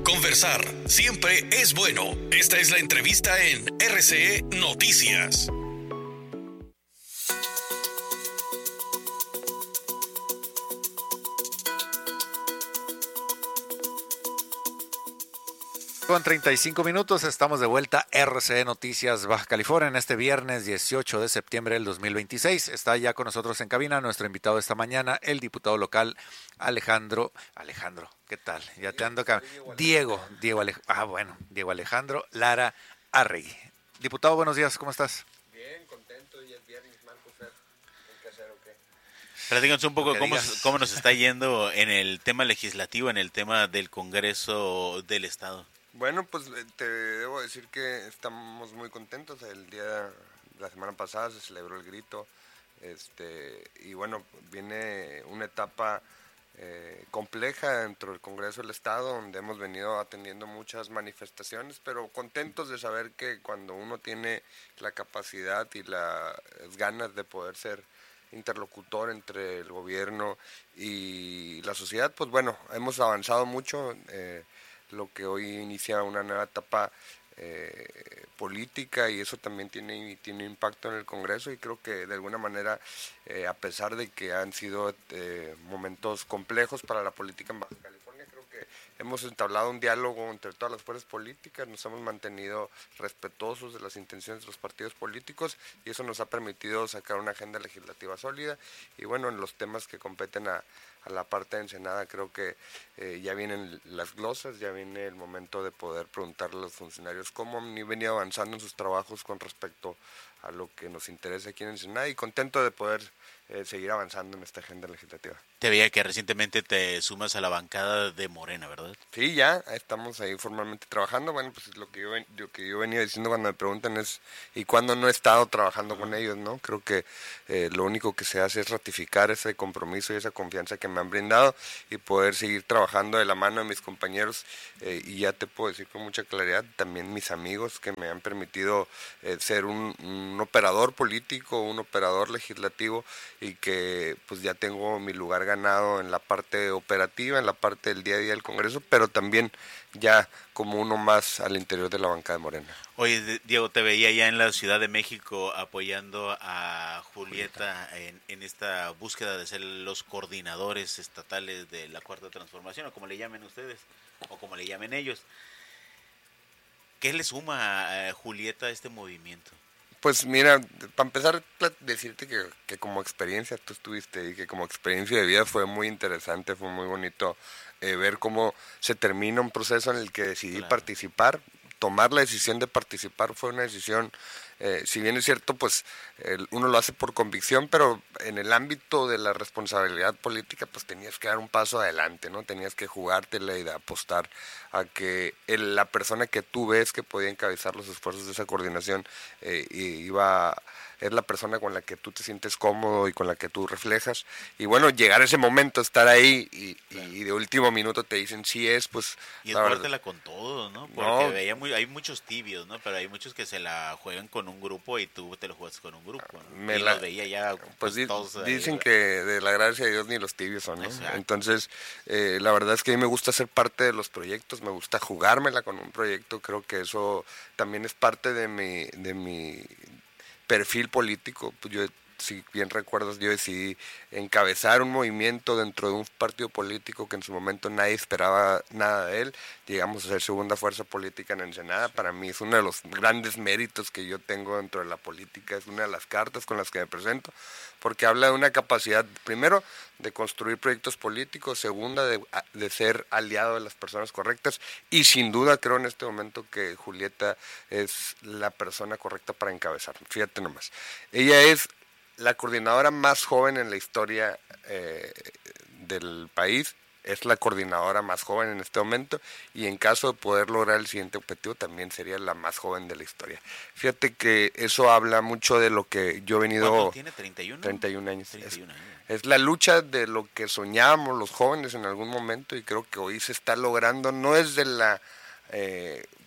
Conversar siempre es bueno. Esta es la entrevista en RCE Noticias. Con 35 minutos estamos de vuelta RCE Noticias Baja California en este viernes 18 de septiembre del 2026. Está ya con nosotros en cabina nuestro invitado esta mañana, el diputado local Alejandro, ¿qué tal? Ya te ando Diego Alejandro Lara Arregui. Diputado, buenos días, ¿cómo estás? Bien, contento, y el viernes, Marco Fer, ¿en qué hacer o qué? Platícanos un poco cómo nos está yendo en el tema legislativo, en el tema del Congreso del Estado. Bueno, pues te debo decir que estamos muy contentos. La semana pasada se celebró el grito, y bueno, viene una etapa compleja dentro del Congreso del Estado, donde hemos venido atendiendo muchas manifestaciones, pero contentos de saber que cuando uno tiene la capacidad y las ganas de poder ser interlocutor entre el gobierno y la sociedad, pues bueno, hemos avanzado mucho. Lo que hoy inicia una nueva etapa política, y eso también tiene impacto en el Congreso, y creo que de alguna manera, a pesar de que han sido momentos complejos para la política en Baja California, creo que hemos entablado un diálogo entre todas las fuerzas políticas, nos hemos mantenido respetuosos de las intenciones de los partidos políticos, y eso nos ha permitido sacar una agenda legislativa sólida. Y bueno, en los temas que competen a la parte de Ensenada, creo que ya vienen las glosas, ya viene el momento de poder preguntarle a los funcionarios cómo han venido avanzando en sus trabajos con respecto a lo que nos interesa aquí en Ensenada, y contento de poder seguir avanzando en esta agenda legislativa. Te veía que recientemente te sumas a la bancada de Morena, ¿verdad? Sí, ya estamos ahí formalmente trabajando. Bueno, pues lo que yo venía diciendo cuando me preguntan es ¿y cuándo no he estado trabajando con ellos? ¿No? Creo que lo único que se hace es ratificar ese compromiso y esa confianza que me han brindado, y poder seguir trabajando de la mano de mis compañeros, y ya te puedo decir con mucha claridad, también mis amigos que me han permitido ser un operador político, un operador legislativo, y que pues ya tengo mi lugar ganado en la parte operativa, en la parte del día a día del Congreso, pero también ya como uno más al interior de la bancada de Morena. Oye, Diego, te veía ya en la Ciudad de México apoyando a Julieta en esta búsqueda de ser los coordinadores estatales de la Cuarta Transformación, o como le llamen ustedes, o como le llamen ellos. ¿Qué le suma a Julieta a este movimiento? Pues mira, para empezar, decirte que como experiencia tú estuviste, y que como experiencia de vida fue muy interesante, fue muy bonito ver cómo se termina un proceso en el que decidí participar. Tomar la decisión de participar fue una decisión, si bien es cierto, pues uno lo hace por convicción, pero en el ámbito de la responsabilidad política, pues tenías que dar un paso adelante, ¿no? Tenías que jugártela y de apostar a que la persona que tú ves que podía encabezar los esfuerzos de esa coordinación es la persona con la que tú te sientes cómodo y con la que tú reflejas. Y bueno, llegar a ese momento, estar ahí y de último minuto te dicen sí es, pues... Y es jugártela con todo, ¿no? Porque hay muchos tibios, ¿no? Pero hay muchos que se la juegan con un grupo y tú te lo juegas con un grupo, ¿no? Los veía ya... Pues dicen que de la gracia de Dios ni los tibios son, ¿no? Exacto. Entonces, la verdad es que a mí me gusta ser parte de los proyectos, me gusta jugármela con un proyecto. Creo que eso también es parte de mi perfil político. Pues yo, si bien recuerdas, yo decidí encabezar un movimiento dentro de un partido político que en su momento nadie esperaba nada de él. Llegamos a ser segunda fuerza política en Ensenada. Para mí es uno de los grandes méritos que yo tengo dentro de la política, es una de las cartas con las que me presento, porque habla de una capacidad, primero, de construir proyectos políticos, segunda, de ser aliado de las personas correctas, y sin duda creo en este momento que Julieta es la persona correcta para encabezar. Fíjate nomás, ella es la coordinadora más joven en la historia del país, es la coordinadora más joven en este momento, y en caso de poder lograr el siguiente objetivo también sería la más joven de la historia. Fíjate que eso habla mucho de lo que yo he venido... ¿Cuánto tiene? ¿31? 31 años. 31 años. Es la lucha de lo que soñábamos los jóvenes en algún momento, y creo que hoy se está logrando, no es de la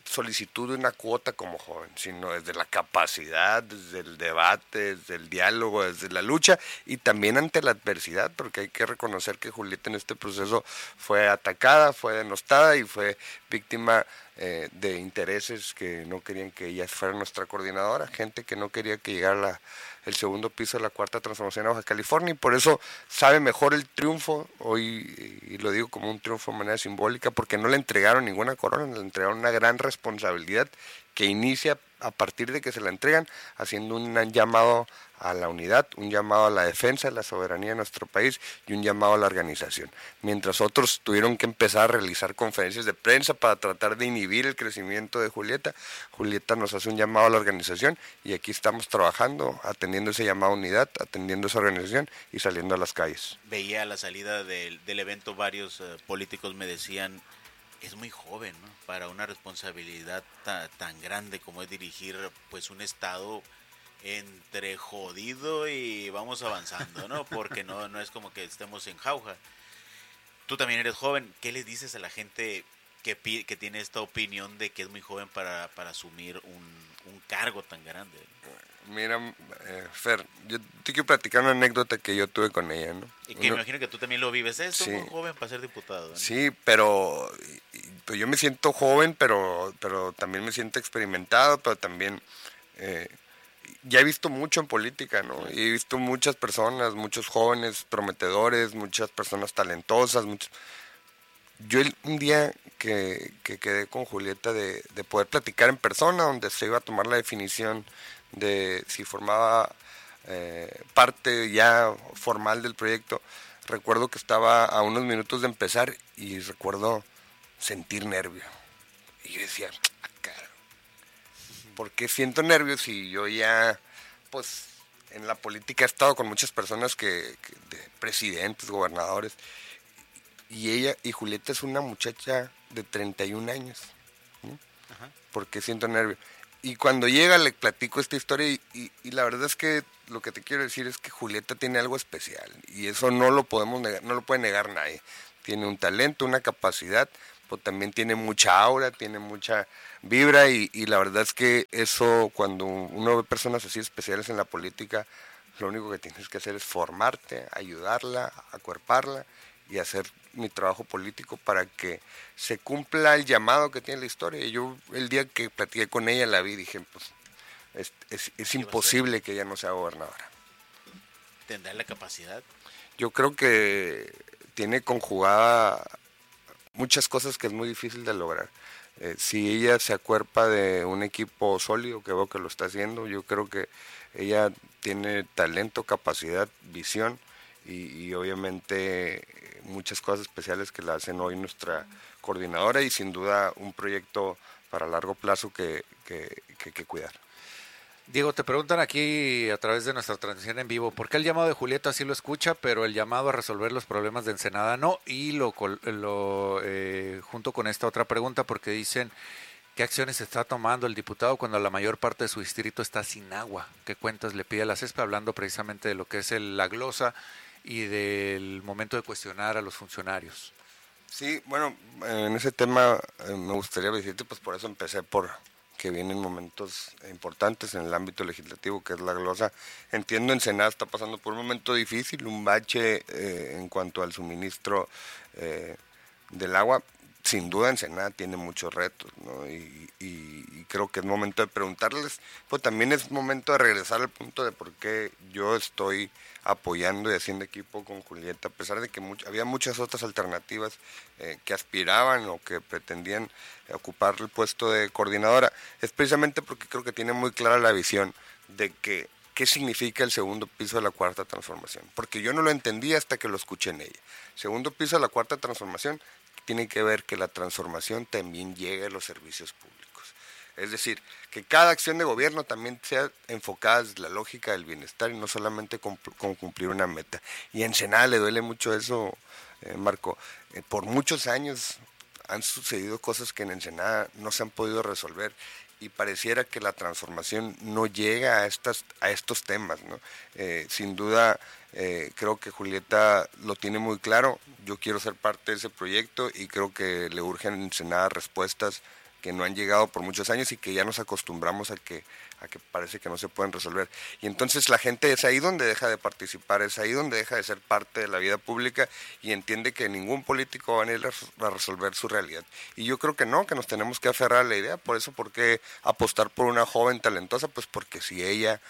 solicitud de una cuota como joven, sino desde la capacidad, desde el debate, desde el diálogo, desde la lucha y también ante la adversidad, porque hay que reconocer que Julieta en este proceso fue atacada, fue denostada y fue víctima de intereses que no querían que ella fuera nuestra coordinadora, gente que no quería que llegara el segundo piso de la Cuarta Transformación a Baja California, y por eso sabe mejor el triunfo hoy, y lo digo como un triunfo de manera simbólica, porque no le entregaron ninguna corona, le entregaron una gran responsabilidad que inicia a partir de que se la entregan, haciendo un llamado a la unidad, un llamado a la defensa de la soberanía de nuestro país y un llamado a la organización. Mientras otros tuvieron que empezar a realizar conferencias de prensa para tratar de inhibir el crecimiento de Julieta, Julieta nos hace un llamado a la organización y aquí estamos trabajando, atendiendo ese llamado a unidad, atendiendo esa organización y saliendo a las calles. Veía a la salida del evento varios políticos me decían, es muy joven, ¿no?, para una responsabilidad tan grande como es dirigir pues un estado entre jodido y vamos avanzando, ¿no? Porque no es como que estemos en jauja. Tú también eres joven. ¿Qué les dices a la gente que tiene esta opinión de que es muy joven para asumir un cargo tan grande? Mira, Fer, yo te quiero platicar una anécdota que yo tuve con ella, ¿no? Y que me imagino que tú también lo vives. Esto sí, muy joven para ser diputado, ¿no? Sí, pero pues yo me siento joven, pero también me siento experimentado, pero también ya he visto mucho en política, ¿no? Y he visto muchas personas, muchos jóvenes prometedores, muchas personas talentosas. Yo un día que quedé con Julieta de poder platicar en persona, donde se iba a tomar la definición de si formaba parte ya formal del proyecto, recuerdo que estaba a unos minutos de empezar y recuerdo sentir nervio. Y yo decía, ¿por qué siento nervios si yo ya, pues, en la política he estado con muchas personas de presidentes, gobernadores, y Julieta es una muchacha de 31 años, ¿no? ¿Por qué siento nervios? Y cuando llega le platico esta historia y la verdad es que lo que te quiero decir es que Julieta tiene algo especial y eso no lo podemos negar, no lo puede negar nadie. Tiene un talento, una capacidad, pero también tiene mucha aura, tiene mucha vibra y la verdad es que eso, cuando uno ve personas así especiales en la política, lo único que tienes que hacer es formarte, ayudarla, acuerparla y hacer mi trabajo político para que se cumpla el llamado que tiene la historia. Y yo el día que platiqué con ella la vi y dije, pues es imposible que ella no sea gobernadora. ¿Tendrá la capacidad? Yo creo que tiene conjugada muchas cosas que es muy difícil de lograr. Si ella se acuerpa de un equipo sólido, que veo que lo está haciendo, yo creo que ella tiene talento, capacidad, visión y obviamente muchas cosas especiales que la hacen hoy nuestra coordinadora y sin duda un proyecto para largo plazo que cuidar. Diego, te preguntan aquí a través de nuestra transmisión en vivo, ¿por qué el llamado de Julieta sí lo escucha, pero el llamado a resolver los problemas de Ensenada no? Y junto con esta otra pregunta, porque dicen, ¿qué acciones está tomando el diputado cuando la mayor parte de su distrito está sin agua? ¿Qué cuentas le pide a la CESPA? Hablando precisamente de lo que es la glosa y del momento de cuestionar a los funcionarios. Sí, bueno, en ese tema me gustaría decirte, pues por eso empecé por que vienen momentos importantes en el ámbito legislativo, que es la glosa. Entiendo, Ensenada está pasando por un momento difícil, un bache en cuanto al suministro del agua. Sin duda Ensenada tiene muchos retos, ¿no? Y creo que es momento de preguntarles, pues también es momento de regresar al punto de por qué yo estoy apoyando y haciendo equipo con Julieta, a pesar de que había muchas otras alternativas que aspiraban o que pretendían ocupar el puesto de coordinadora. Es precisamente porque creo que tiene muy clara la visión de qué significa el segundo piso de la Cuarta Transformación, porque yo no lo entendía hasta que lo escuché en ella. Segundo piso de la Cuarta Transformación tiene que ver que la transformación también llegue a los servicios públicos. Es decir, que cada acción de gobierno también sea enfocada desde la lógica del bienestar y no solamente con cumplir una meta. Y a Ensenada le duele mucho eso, Marco. Por muchos años han sucedido cosas que en Ensenada no se han podido resolver y pareciera que la transformación no llega a estos temas, ¿no? Sin duda, creo que Julieta lo tiene muy claro. Yo quiero ser parte de ese proyecto y creo que le urgen a Ensenada respuestas que no han llegado por muchos años y que ya nos acostumbramos a que parece que no se pueden resolver. Y entonces la gente es ahí donde deja de participar, es ahí donde deja de ser parte de la vida pública y entiende que ningún político va a venir a resolver su realidad. Y yo creo que no, que nos tenemos que aferrar a la idea. Por eso, ¿por qué apostar por una joven talentosa? Pues porque si ella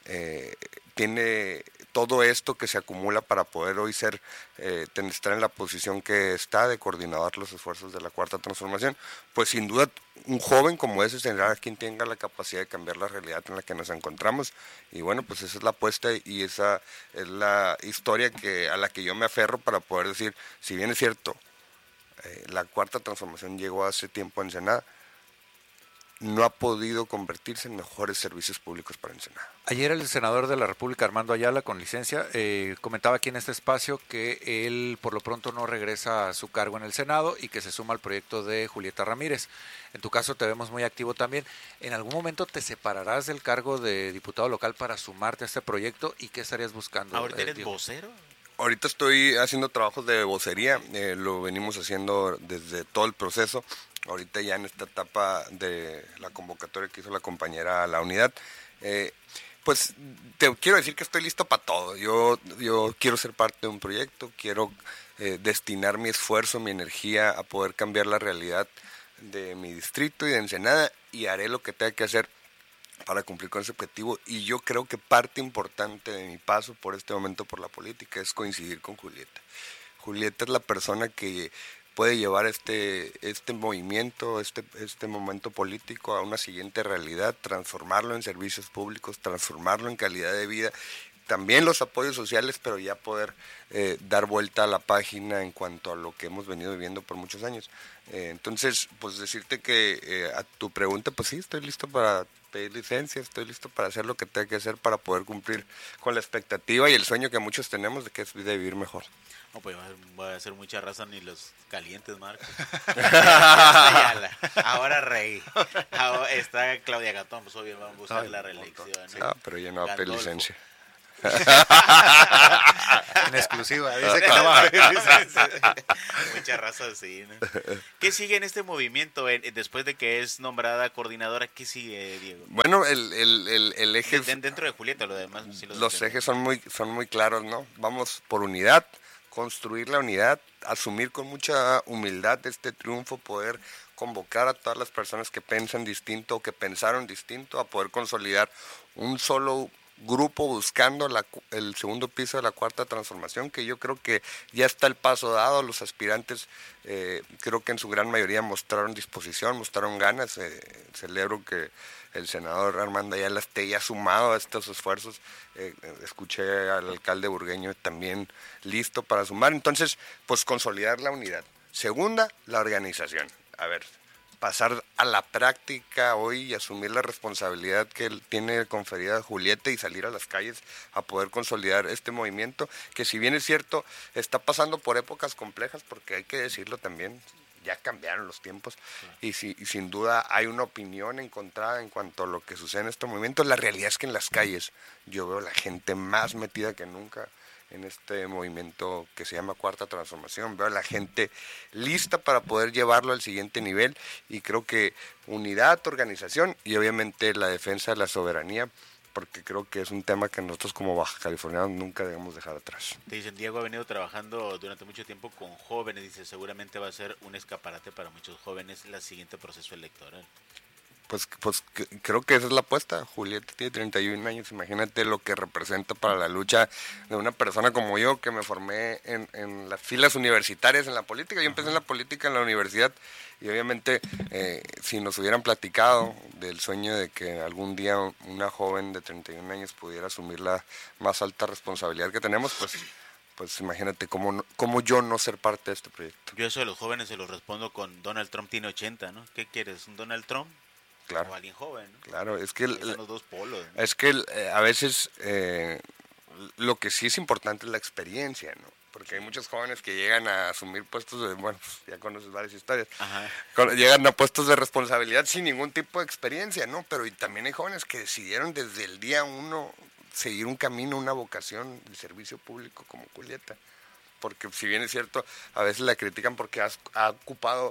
tiene todo esto que se acumula para poder hoy estar en la posición que está de coordinar los esfuerzos de la Cuarta Transformación, pues sin duda un joven como ese será quien tenga la capacidad de cambiar la realidad en la que nos encontramos. Y bueno, pues esa es la apuesta y esa es la historia a la que yo me aferro para poder decir, si bien es cierto, la Cuarta Transformación llegó hace tiempo a Ensenada, no ha podido convertirse en mejores servicios públicos para Ensenada. Ayer el senador de la República, Armando Ayala, con licencia, comentaba aquí en este espacio que él por lo pronto no regresa a su cargo en el Senado y que se suma al proyecto de Julieta Ramírez. En tu caso te vemos muy activo también. ¿En algún momento te separarás del cargo de diputado local para sumarte a este proyecto y qué estarías buscando? ¿Ahorita eres vocero? Ahorita estoy haciendo trabajos de vocería, lo venimos haciendo desde todo el proceso. Ahorita ya en esta etapa de la convocatoria que hizo la compañera a la unidad, pues te quiero decir que estoy listo para todo. Yo quiero ser parte de un proyecto, quiero destinar mi esfuerzo, mi energía a poder cambiar la realidad de mi distrito y de Ensenada y haré lo que tenga que hacer para cumplir con ese objetivo. Y yo creo que parte importante de mi paso por este momento por la política es coincidir con Julieta. Julieta es la persona que puede llevar este movimiento, este momento político a una siguiente realidad, transformarlo en servicios públicos, transformarlo en calidad de vida, también los apoyos sociales, pero ya poder dar vuelta a la página en cuanto a lo que hemos venido viviendo por muchos años. Entonces, pues decirte que a tu pregunta, pues sí, estoy listo para pedir licencia, estoy listo para hacer lo que tenga que hacer para poder cumplir con la expectativa y el sueño que muchos tenemos de que es de vivir mejor. No, pues va a ser mucha raza ni los calientes, Marcos. Ahora Rey. Ahora está Claudia Gatón, pues obviamente vamos a buscar la reelección. Pero ella no va a pedir licencia. En exclusiva, dice que no va. Mucha raza, sí, ¿no? ¿Qué sigue en este movimiento después de que es nombrada coordinadora? ¿Qué sigue, Diego? Bueno, el eje dentro de Julieta, lo demás sí los ejes son muy claros, ¿no? Vamos por unidad, construir la unidad, asumir con mucha humildad este triunfo, poder convocar a todas las personas que piensan distinto o que pensaron distinto, a poder consolidar un solo grupo buscando el segundo piso de la Cuarta Transformación, que yo creo que ya está el paso dado. Los aspirantes creo que en su gran mayoría mostraron disposición, mostraron ganas. Celebro que el senador Armando Ayala esté ya sumado a estos esfuerzos. Escuché al alcalde burgueño también listo para sumar. Entonces, pues consolidar la unidad. Segunda, la organización. A ver, pasar a la práctica hoy y asumir la responsabilidad que él tiene conferida a Julieta y salir a las calles a poder consolidar este movimiento, que si bien es cierto, está pasando por épocas complejas, porque hay que decirlo también, ya cambiaron los tiempos, y sin duda hay una opinión encontrada en cuanto a lo que sucede en este movimiento. La realidad es que en las calles yo veo a la gente más metida que nunca en este movimiento que se llama Cuarta Transformación. Veo a la gente lista para poder llevarlo al siguiente nivel y creo que unidad, organización y obviamente la defensa de la soberanía, porque creo que es un tema que nosotros como baja californianos nunca debemos dejar atrás. Te dicen, Diego ha venido trabajando durante mucho tiempo con jóvenes, dice, seguramente va a ser un escaparate para muchos jóvenes el siguiente proceso electoral. Pues creo que esa es la apuesta. Julieta tiene 31 años, imagínate lo que representa para la lucha de una persona como yo, que me formé en las filas universitarias en la política. Yo empecé en la política en la universidad y obviamente si nos hubieran platicado del sueño de que algún día una joven de 31 años pudiera asumir la más alta responsabilidad que tenemos, pues imagínate cómo yo no ser parte de este proyecto. Yo eso de los jóvenes se los respondo con Donald Trump tiene 80, ¿no? ¿Qué quieres? ¿Un Donald Trump? Claro. O alguien joven, ¿no? Claro, es que son los dos polos, ¿no? Es que a veces lo que sí es importante es la experiencia, ¿no? Porque hay muchos jóvenes que llegan a asumir puestos de, bueno, ya conoces varias historias, llegan a puestos de responsabilidad sin ningún tipo de experiencia, ¿no? Pero y también hay jóvenes que decidieron desde el día uno seguir un camino, una vocación de servicio público como Julieta. Porque si bien es cierto, a veces la critican porque ha ocupado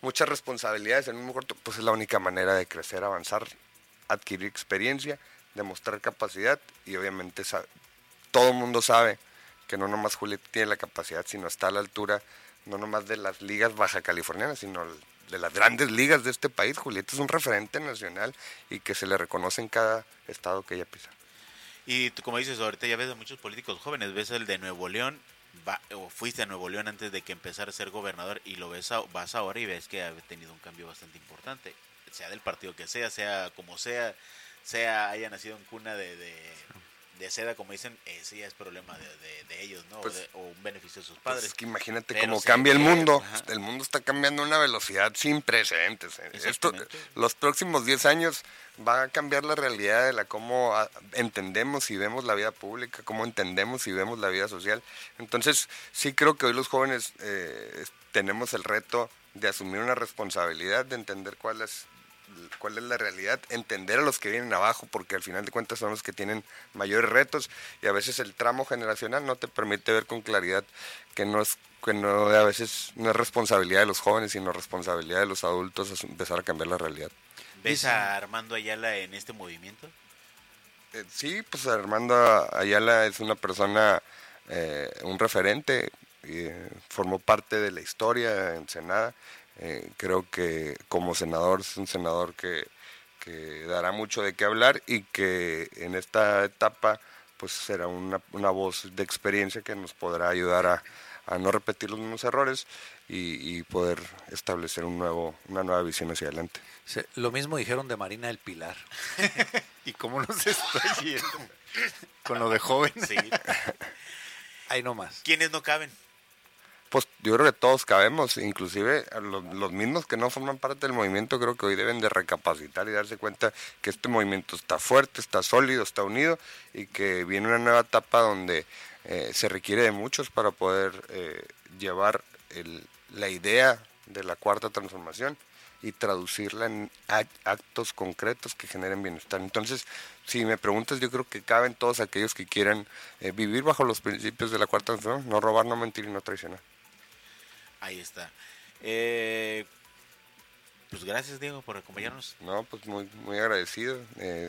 muchas responsabilidades en un corto, pues es la única manera de crecer, avanzar, adquirir experiencia, demostrar capacidad y obviamente todo el mundo sabe que no nomás Julieta tiene la capacidad, sino está a la altura, no nomás de las ligas baja californianas, sino de las grandes ligas de este país. Julieta es un referente nacional y que se le reconoce en cada estado que ella pisa. Y tú, como dices, ahorita ya ves a muchos políticos jóvenes, ves el de Nuevo León, o fuiste a Nuevo León antes de que empezara a ser gobernador y lo ves, vas ahora y ves que ha tenido un cambio bastante importante, sea del partido que sea como sea, haya nacido en cuna de seda, como dicen, ese ya es problema de ellos, ¿no? Pues, o un beneficio de sus padres. Pues es que imagínate pero cómo cambia el mundo. Ajá. El mundo está cambiando a una velocidad sin precedentes. Los próximos 10 años va a cambiar la realidad de cómo entendemos y vemos la vida pública, cómo entendemos y vemos la vida social. Entonces, sí creo que hoy los jóvenes tenemos el reto de asumir una responsabilidad, de entender cuál es la realidad, entender a los que vienen abajo, porque al final de cuentas son los que tienen mayores retos y a veces el tramo generacional no te permite ver con claridad que a veces no es responsabilidad de los jóvenes, sino responsabilidad de los adultos empezar a cambiar la realidad. ¿Ves a Armando Ayala en este movimiento? Sí, pues Armando Ayala es una persona, un referente, formó parte de la historia de Ensenada. Creo que como senador es un senador que dará mucho de qué hablar y que en esta etapa pues será una voz de experiencia que nos podrá ayudar a no repetir los mismos errores y poder establecer una nueva visión hacia adelante. Sí, lo mismo dijeron de Marina del Pilar. ¿Y cómo nos está yendo con lo de joven? Sí. Ahí nomás. ¿Quiénes no caben? Pues yo creo que todos cabemos, inclusive los mismos que no forman parte del movimiento, creo que hoy deben de recapacitar y darse cuenta que este movimiento está fuerte, está sólido, está unido y que viene una nueva etapa donde se requiere de muchos para poder llevar la idea de la cuarta transformación y traducirla en actos concretos que generen bienestar. Entonces, si me preguntas, yo creo que caben todos aquellos que quieran vivir bajo los principios de la cuarta transformación, no robar, no mentir y no traicionar. Ahí está. Pues gracias, Diego, por acompañarnos. No, pues muy, muy agradecido.